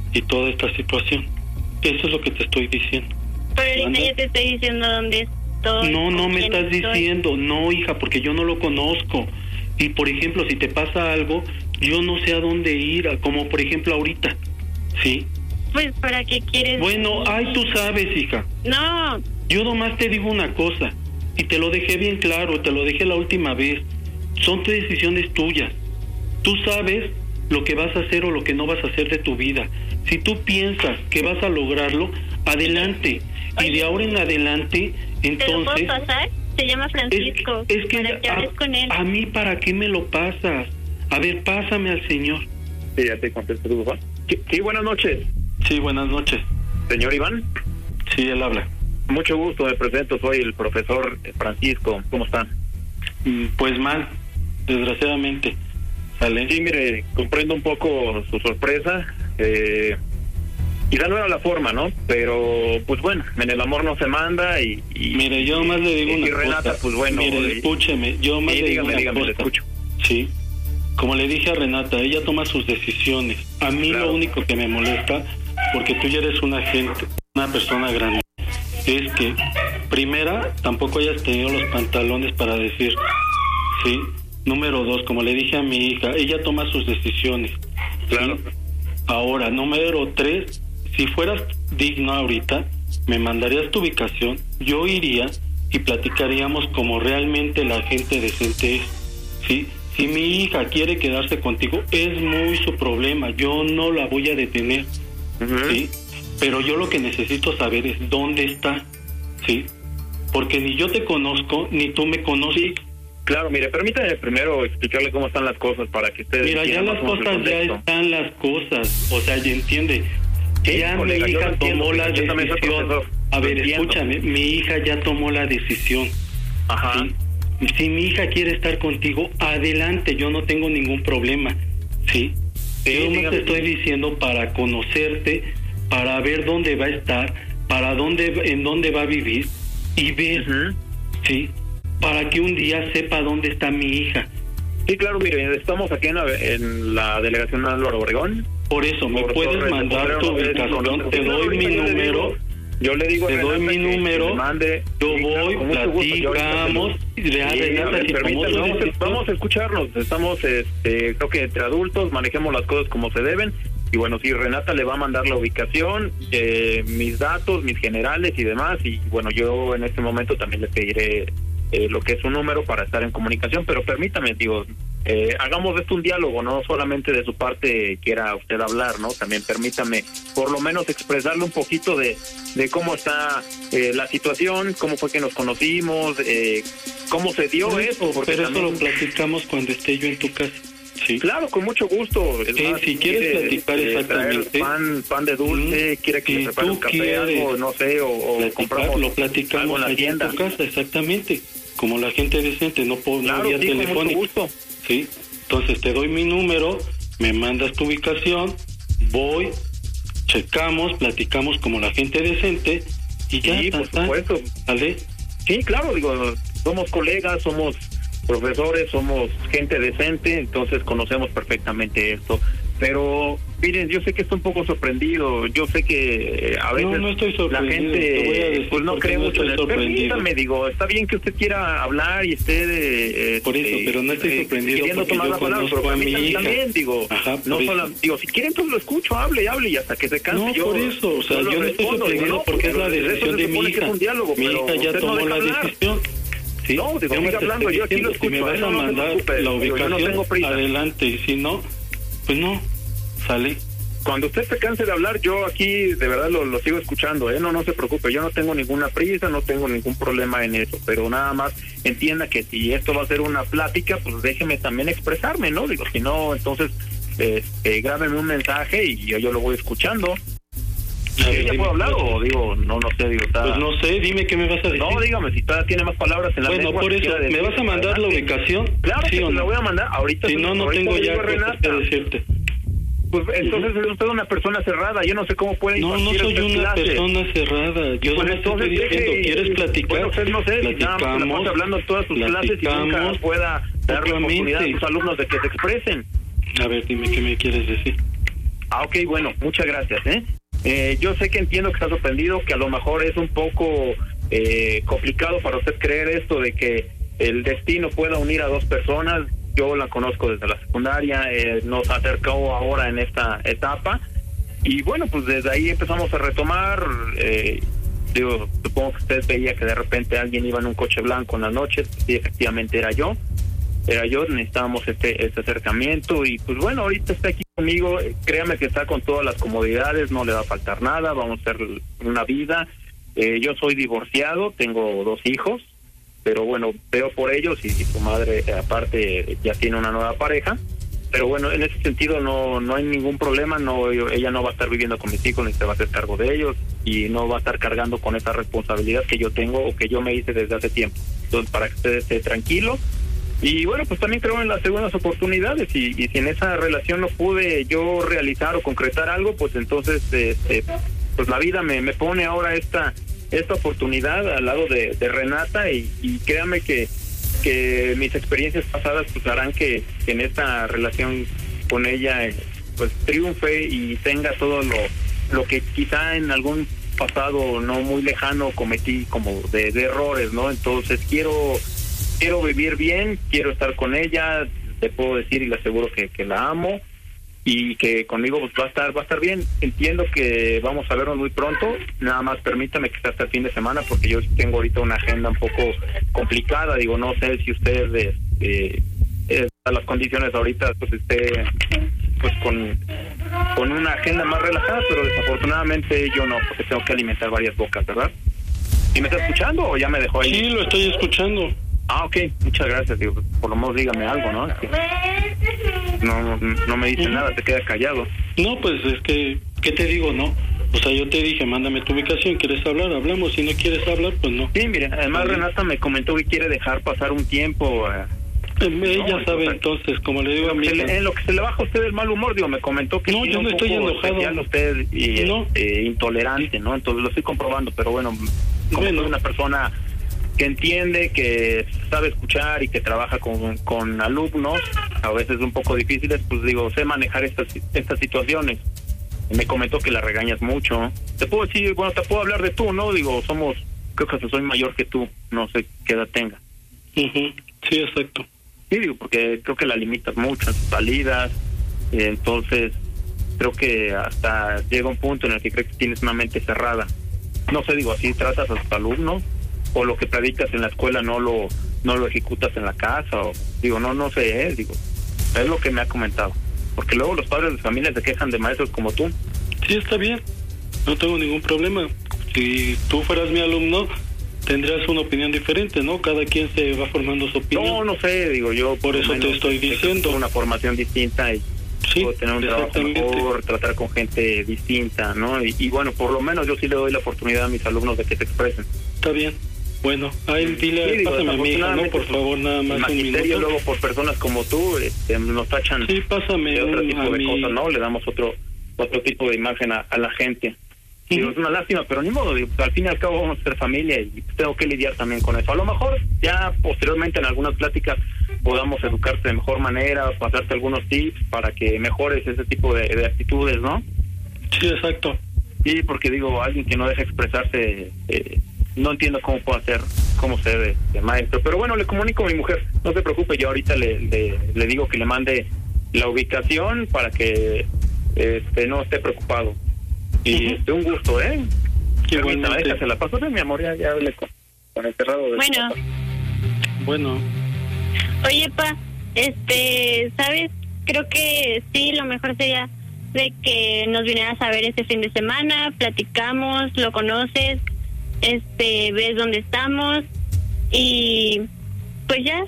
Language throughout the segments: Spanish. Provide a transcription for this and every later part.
y toda esta situación. Eso es lo que te estoy diciendo. Pero ahorita ya te estoy diciendo dónde estoy. No me estás diciendo. No, hija, porque yo no lo conozco. Y, por ejemplo, si te pasa algo, yo no sé a dónde ir, como por ejemplo ahorita. ¿Sí? Pues, ¿para qué quieres? Bueno, tú sabes, hija. No. Yo nomás te digo una cosa, y te lo dejé bien claro, te lo dejé la última vez. Son decisiones tuyas. Tú sabes lo que vas a hacer o lo que no vas a hacer de tu vida. Si tú piensas que vas a lograrlo, adelante. Y de ahora en adelante, entonces... ¿Te lo puedo pasar? Se llama Francisco. Es que para que hables con él. ¿A mí para qué me lo pasas? A ver, pásame al señor. Sí, ya te contesto tu papá. Sí, buenas noches. Sí, buenas noches. ¿Señor Iván? Sí, él habla. Mucho gusto, me presento, soy el profesor Francisco. ¿Cómo está? Pues mal, desgraciadamente. ¿Sale? Sí, mire, comprendo un poco su sorpresa. Quizá no era la forma, ¿no? Pero, pues bueno, en el amor no se manda y mire, yo más le digo una cosa. Y Renata, pues bueno... Mire, escúcheme, yo más le digo una dígame, cosa. le escucho. Sí, como le dije a Renata, ella toma sus decisiones. A mí Lo único que me molesta, porque tú ya eres una persona grande, es que, primera, tampoco hayas tenido los pantalones para decir, ¿sí? Número 2, como le dije a mi hija, ella toma sus decisiones. Claro. ¿Sí? Ahora, número 3, si fueras digno ahorita, me mandarías tu ubicación, yo iría y platicaríamos como realmente la gente decente es, ¿sí? Si mi hija quiere quedarse contigo, es muy su problema, yo no la voy a detener, ¿sí? Pero yo lo que necesito saber es dónde está, ¿sí? Porque ni yo te conozco, ni tú me conoces. Sí, claro, mire, permítame primero explicarle cómo están las cosas para que ustedes... Mira, ya las cosas, ya están las cosas, o sea, ya entiende. Ya mi hija tomó la decisión. A ver, escúchame, mi hija ya tomó la decisión. Ajá. ¿Sí? Si mi hija quiere estar contigo, adelante, yo no tengo ningún problema, ¿sí? Yo no te estoy diciendo para conocerte, para ver dónde va a estar, en dónde va a vivir y ver, ¿sí? Para que un día sepa dónde está mi hija. Sí, claro, mire, estamos aquí en la delegación de Álvaro Obregón. Por eso, me puedes mandar tu ubicación, te doy mi número. Yo le digo, te doy mi número, yo voy, platicamos, vamos a escucharnos, estamos, creo que entre adultos manejemos las cosas como se deben, y bueno, sí, Renata le va a mandar la ubicación, mis datos, mis generales y demás, y bueno, yo en este momento también le pediré lo que es su número para estar en comunicación, pero permítame, digo, hagamos de esto un diálogo, no solamente de su parte quiera usted hablar, ¿no? También permítame por lo menos expresarle un poquito de cómo está la situación, cómo fue que nos conocimos, cómo se dio eso. Porque pero también... eso lo platicamos cuando esté yo en tu casa. Sí. Claro, con mucho gusto. Más, si quieres platicar exactamente, pan de dulce, quiere que le prepare un café, algo, no sé, o compramos lo platicamos en la tienda. En tu casa, exactamente, como la gente decente, no por claro, vía telefónica. Con mucho gusto. Sí, entonces te doy mi número, me mandas tu ubicación, voy, checamos, platicamos como la gente decente y ya. Sí, por supuesto. ¿Vale? Sí, claro, digo, somos colegas, somos profesores, somos gente decente, entonces conocemos perfectamente esto. Pero miren, yo sé que está un poco sorprendido, yo sé que a veces no estoy la gente pues no cree mucho en el... Permítame, digo, está bien que usted quiera hablar y esté por eso, pero no estoy sorprendido queriendo tomar la palabra, pero permítame también, digo, ajá, no solo, digo, si quieren pues lo escucho, hable y hasta que se canse. No, yo, por eso, o sea, yo no estoy sorprendido porque es la decisión de mi hija. Mi hija ya tomó la decisión. ¿Sí? No, digo, sigue hablando, yo aquí lo escucho. Si me vas a mandar la ubicación, adelante, y si no, pues no, sale. Cuando usted se canse de hablar, yo aquí de verdad lo sigo escuchando, no se preocupe, yo no tengo ninguna prisa, no tengo ningún problema en eso, pero nada más entienda que si esto va a ser una plática, pues déjeme también expresarme, ¿no? Digo, si no, entonces grábeme un mensaje y yo lo voy escuchando. ¿Ya puedo hablar o digo, no sé, digo, está... Pues no sé, dime qué me vas a decir. No, dígame, si todavía tiene más palabras en la lengua. Bueno, por eso, ¿me vas a mandar la ubicación? Claro ¿sí que te la voy a mandar, ahorita. Si no tengo ya cosas que decirte. Pues entonces es usted una persona cerrada, yo no sé cómo puede No soy una persona cerrada, yo pues no estoy diciendo, ¿quieres platicar? Bueno, usted no sé, platicamos, si hablando en todas sus clases y nunca pueda dar la oportunidad a sus alumnos de que se expresen. A ver, dime qué me quieres decir. Ok, bueno, muchas gracias, yo sé que entiendo que está sorprendido, que a lo mejor es un poco complicado para usted creer esto de que el destino pueda unir a dos personas. Yo la conozco desde la secundaria, nos acercó ahora en esta etapa, y bueno, pues desde ahí empezamos a retomar. Supongo que usted veía que de repente alguien iba en un coche blanco en las noches. Sí, efectivamente era yo, necesitábamos este acercamiento, y pues bueno, ahorita está aquí conmigo. Créame que está con todas las comodidades, no le va a faltar nada, vamos a hacer una vida. Yo soy divorciado, tengo 2 hijos, pero bueno, veo por ellos, y su madre aparte ya tiene una nueva pareja. Pero bueno, en ese sentido no hay ningún problema. Ella no va a estar viviendo con mis hijos, ni se va a hacer cargo de ellos, y no va a estar cargando con esa responsabilidad que yo tengo o que yo me hice desde hace tiempo. Entonces, para que usted esté tranquilo. Y bueno, pues también creo en las segundas oportunidades, y si en esa relación no pude yo realizar o concretar algo, pues entonces pues la vida me pone ahora esta oportunidad al lado de Renata, y créame que mis experiencias pasadas pues harán que en esta relación con ella pues triunfe y tenga todo lo que quizá en algún pasado no muy lejano cometí como de errores, ¿no? Entonces quiero vivir bien, quiero estar con ella, te puedo decir y le aseguro que la amo, y que conmigo pues va a estar bien. Entiendo que vamos a vernos muy pronto, nada más permítame que sea hasta el fin de semana, porque yo tengo ahorita una agenda un poco complicada. Digo, no sé si usted a las condiciones ahorita pues esté pues con una agenda más relajada, pero desafortunadamente yo no, porque tengo que alimentar varias bocas, ¿verdad? ¿Y me está escuchando o ya me dejó ahí? Sí, lo estoy escuchando. Ah, ok, muchas gracias. Digo, por lo menos dígame algo, ¿no? No me dice nada, te queda callado. No, pues es que, ¿qué te digo, no? O sea, yo te dije, mándame tu ubicación, ¿quieres hablar? Hablamos, si no quieres hablar, pues no. Sí, mire, además Renata me comentó que quiere dejar pasar un tiempo. Ella sabe, entonces, como le digo a mí... En lo que se le baja a usted el mal humor, digo, me comentó que... No, yo no estoy enojado. Usted y intolerante, ¿no? Entonces lo estoy comprobando, pero bueno, como soy una persona que entiende, que sabe escuchar y que trabaja con alumnos, a veces un poco difíciles, pues digo, sé manejar estas situaciones. Me comentó que la regañas mucho. Te puedo decir, bueno, te puedo hablar de tú, ¿no? Digo, creo que soy mayor que tú, no sé qué edad tenga. Sí, exacto. Sí, digo, porque creo que la limitas mucho en sus salidas, entonces creo que hasta llega un punto en el que crees que tienes una mente cerrada. No sé, digo, así tratas a tus alumnos, o lo que predicas en la escuela no lo ejecutas en la casa, o digo, no sé, digo, es lo que me ha comentado, porque luego los padres de familia se quejan de maestros como tú. Sí, está bien, no tengo ningún problema. Si tú fueras mi alumno, tendrías una opinión diferente, ¿no? Cada quien se va formando su opinión. No sé, digo, yo por eso te estoy diciendo una formación distinta, y sí, puedo tener un trabajo mejor, tratar con gente distinta, ¿no? Y bueno, por lo menos yo sí le doy la oportunidad a mis alumnos de que se expresen. Está bien. Bueno, ahí dile, digo, pásame a mi hija, ¿no? Por favor, nada más un minuto. Luego por personas como tú nos tachan sí, pásame de otro tipo de cosas, ¿no? Le damos otro tipo de imagen a la gente. Digo, es una lástima, pero ni modo, digo, al fin y al cabo vamos a ser familia y tengo que lidiar también con eso. A lo mejor ya posteriormente en algunas pláticas podamos educarte de mejor manera, pasarte algunos tips para que mejores ese tipo de actitudes, ¿no? Sí, exacto. Sí, porque digo, alguien que no deja expresarse, no entiendo cómo puede hacer, cómo ser de maestro. Pero bueno, le comunico a mi mujer, no se preocupe, yo ahorita le digo que le mande la ubicación para que no esté preocupado. Y un gusto, Permítame, se la paso de mi amor, ya hablé con el cerrado de Bueno. Oye, pa, ¿sabes? Creo que sí, lo mejor sería de que nos vinieras a ver este fin de semana, platicamos, lo conoces, ves dónde estamos y pues ya,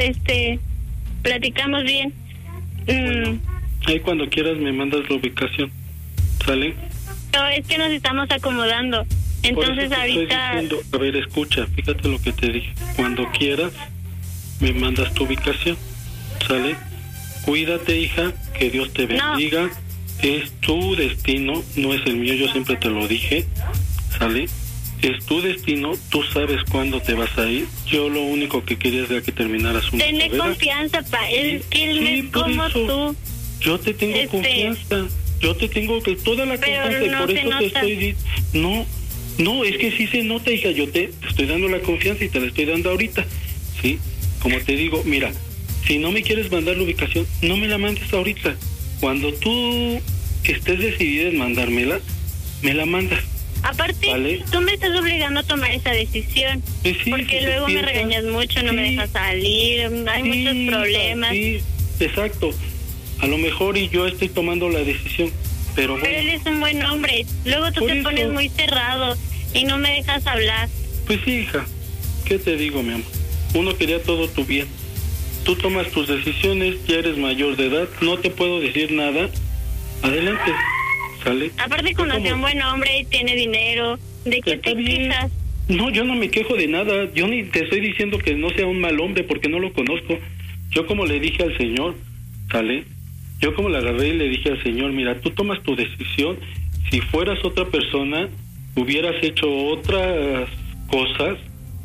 platicamos bien. Bueno, ahí cuando quieras me mandas la ubicación, ¿sale? No, es que nos estamos acomodando. Entonces ahorita... A ver, escucha, fíjate lo que te dije. Cuando quieras, me mandas tu ubicación, ¿sale? Cuídate, hija, que Dios te bendiga. No. Es tu destino, no es el mío, yo siempre te lo dije, ¿sale? Es tu destino, tú sabes cuándo te vas a ir. Yo lo único que quería era que terminaras una carrera. Ten confianza, pa, es que él sí, es como eso, tú. Yo te tengo confianza. Yo te tengo que toda la Pero confianza y no por se eso te nota. estoy no, es que sí se nota, hija. Yo te estoy dando la confianza y te la estoy dando ahorita, ¿sí? Como te digo, mira, si no me quieres mandar la ubicación, no me la mandes ahorita. Cuando tú estés decidida en mandármela, me la mandas. Aparte, ¿Vale? tú me estás obligando a tomar esa decisión. Pues sí, porque si luego me piensas- regañas mucho, no me Sí. dejas salir, hay Sí, muchos problemas. Sí, exacto. A lo mejor y yo estoy tomando la decisión, pero Pero él bueno, es un buen hombre. Luego tú Por te eso. pones muy cerrado y no me dejas hablar. pues sí, hija. ¿Qué te digo, mi amor? Uno quería todo tu bien. Tú tomas tus decisiones, ya eres mayor de edad, no te puedo decir nada. Adelante, ¿sale? Aparte, ¿Cómo? conocí a un buen hombre y tiene dinero. ¿De qué Está te bien. quejas? No, yo no me quejo de nada. Yo ni te estoy diciendo que no sea un mal hombre porque no lo conozco. Yo como le dije al Señor, ¿sale? Yo como le agarré y le dije al Señor, mira, tú tomas tu decisión. Si fueras otra persona, hubieras hecho otras cosas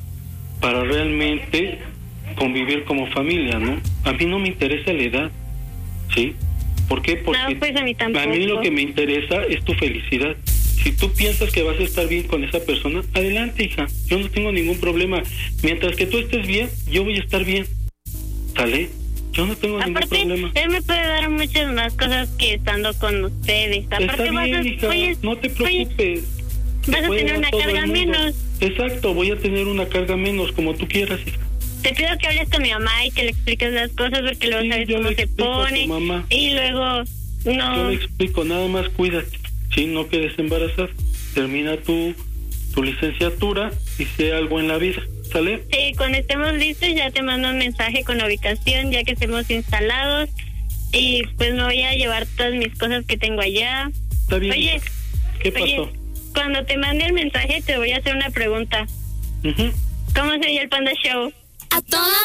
para realmente convivir como familia, ¿no? A mí no me interesa la edad, ¿sí? ¿Por qué? Porque No, pues a mí tampoco. a mí lo que me interesa es tu felicidad. Si tú piensas que vas a estar bien con esa persona, adelante, hija. Yo no tengo ningún problema. Mientras que tú estés bien, yo voy a estar bien. ¿Sale? Yo no tengo ningún Aparte, problema. él me puede dar muchas más cosas que estando con ustedes. Aparte, Está bien, hija. oye, No te oye, preocupes. vas Te a puede tener dar una todo el carga mundo. menos. Exacto, voy a tener una carga menos, como tú quieras, hija. Te pido que hables con mi mamá y que le expliques las cosas porque luego Sí, sabes yo cómo le se explico a tu pone. mamá. Y luego, Yo no. le explico, nada más cuídate. Sí, no quedes embarazada. Termina tu licenciatura y sé algo en la vida. ¿Sale? Sí, cuando estemos listos ya te mando un mensaje con la ubicación, ya que estemos instalados. Y pues me voy a llevar todas mis cosas que tengo allá. Está bien. Oye, ¿Qué pasó? oye, cuando te mande el mensaje te voy a hacer una pregunta. Ujú. ¿Cómo sería el Panda Show? A toda